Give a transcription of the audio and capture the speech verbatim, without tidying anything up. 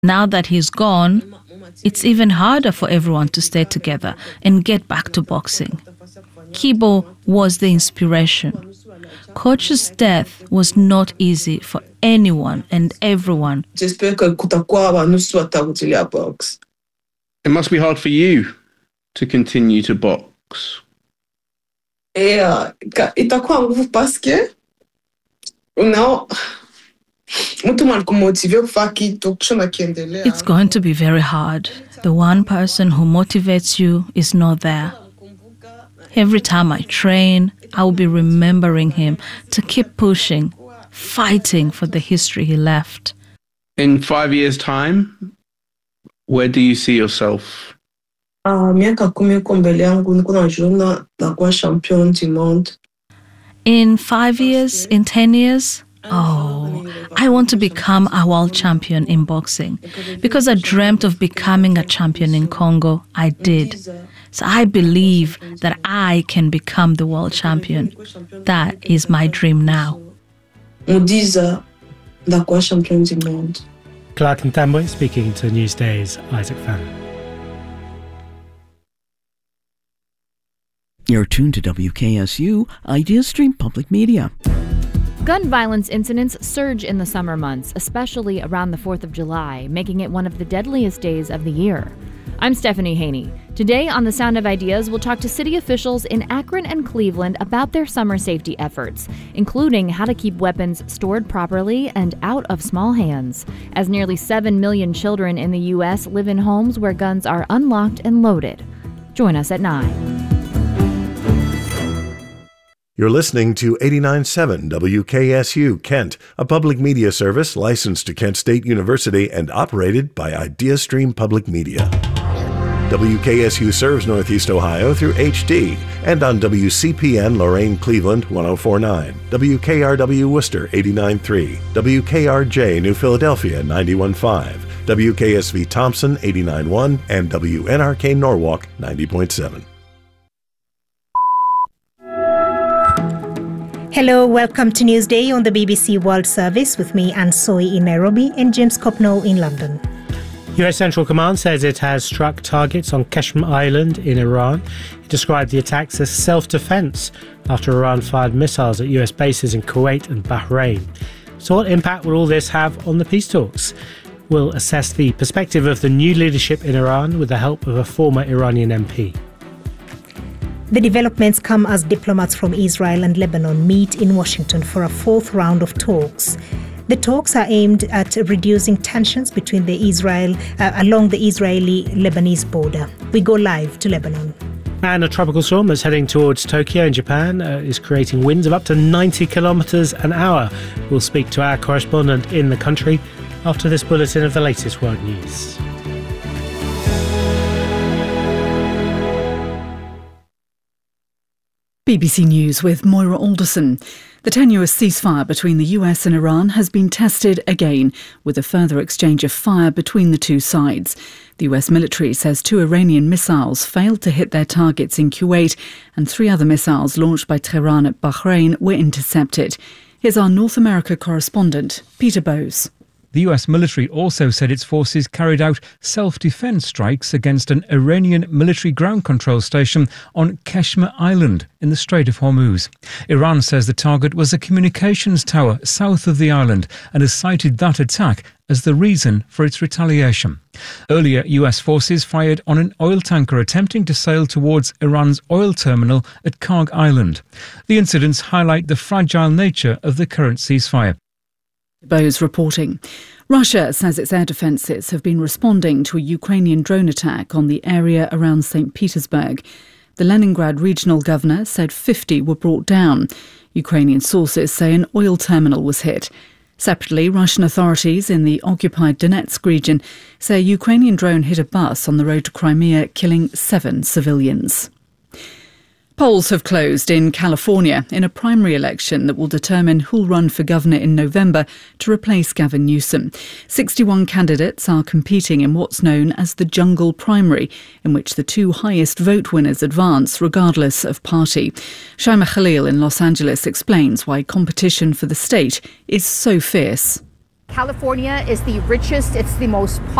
Now that he's gone, it's even harder for everyone to stay together and get back to boxing. Kibo was the inspiration. Coach's death was not easy for anyone and everyone. It must be hard for you to continue to box. It's going to be very hard. The one person who motivates you is not there. Every time I train, I will be remembering him to keep pushing, fighting for the history he left. In five years' time, where do you see yourself? In five years, in ten years, oh, I want to become a world champion in boxing. Because I dreamt of becoming a champion in Congo, I did. So I believe that I can become the world champion. That is my dream now. Clark Ntambwe speaking to Newsday's Isaac Fallon. You're tuned to W K S U, IdeaStream Public Media. Gun violence incidents surge in the summer months, especially around the fourth of July, making it one of the deadliest days of the year. I'm Stephanie Haney. Today on The Sound of Ideas, we'll talk to city officials in Akron and Cleveland about their summer safety efforts, including how to keep weapons stored properly and out of small hands, as nearly seven million children in the U S live in homes where guns are unlocked and loaded. Join us at nine. You're listening to eighty-nine point seven W K S U Kent, a public media service licensed to Kent State University and operated by IdeaStream Public Media. W K S U serves Northeast Ohio through H D and on W C P N Lorain Cleveland one oh four point nine, W K R W Worcester eighty-nine point three, W K R J New Philadelphia ninety-one point five, W K S V Thompson eighty-nine point one, and W N R K Norwalk ninety point seven. Hello, welcome to Newsday on the B B C World Service with me, Anne Soy in Nairobi and James Copnall in London. U S Central Command says it has struck targets on Qashm Island in Iran. It described the attacks as self-defense after Iran fired missiles at U S bases in Kuwait and Bahrain. So what impact will all this have on the peace talks? We'll assess the perspective of the new leadership in Iran with the help of a former Iranian M P. The developments come as diplomats from Israel and Lebanon meet in Washington for a fourth round of talks. The talks are aimed at reducing tensions between the Israel uh, along the Israeli-Lebanese border. We go live to Lebanon. And a tropical storm that's heading towards Tokyo in Japan uh, is creating winds of up to ninety kilometres an hour. We'll speak to our correspondent in the country after this bulletin of the latest world news. B B C News with Moira Alderson. The tenuous ceasefire between the U S and Iran has been tested again, with a further exchange of fire between the two sides. The U S military says two Iranian missiles failed to hit their targets in Kuwait, and three other missiles launched by Tehran at Bahrain were intercepted. Here's our North America correspondent, Peter Bowes. The U S military also said its forces carried out self-defense strikes against an Iranian military ground control station on Qashm Island in the Strait of Hormuz. Iran says the target was a communications tower south of the island and has cited that attack as the reason for its retaliation. Earlier, U S forces fired on an oil tanker attempting to sail towards Iran's oil terminal at Karg Island. The incidents highlight the fragile nature of the current ceasefire. Bowes reporting. Russia says its air defences have been responding to a Ukrainian drone attack on the area around Saint Petersburg. The Leningrad regional governor said fifty were brought down. Ukrainian sources say an oil terminal was hit. Separately, Russian authorities in the occupied Donetsk region say a Ukrainian drone hit a bus on the road to Crimea, killing seven civilians. Polls have closed in California in a primary election that will determine who'll run for governor in November to replace Gavin Newsom. sixty-one candidates are competing in what's known as the Jungle Primary, in which the two highest vote winners advance regardless of party. Shaima Khalil in Los Angeles explains why competition for the state is so fierce. California is the richest, it's the most